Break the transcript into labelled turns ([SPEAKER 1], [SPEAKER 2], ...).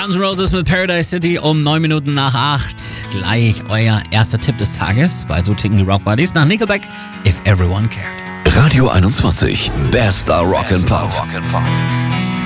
[SPEAKER 1] Guns N' Roses mit Paradise City um 9 Minuten nach 8. Gleich euer erster Tipp des Tages bei So ticken die Rock Buddies nach Nickelback, If Everyone Cared.
[SPEAKER 2] Radio 21, bester Rock and Pop.